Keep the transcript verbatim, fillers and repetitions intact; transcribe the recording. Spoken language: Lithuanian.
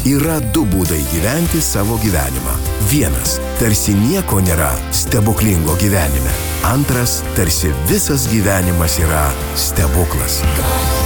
Yra du būdai gyventi savo gyvenimą. Vienas, tarsi nieko nėra stebuklingo gyvenime. Antras, tarsi visas gyvenimas yra stebuklas.